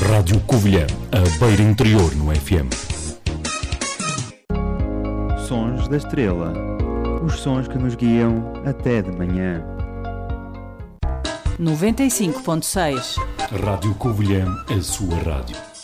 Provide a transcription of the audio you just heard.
Rádio Covilhã, a beira interior no FM. Sons da Estrela. Os sons que nos guiam até de manhã. 95.6 Rádio Covilhã, a sua rádio.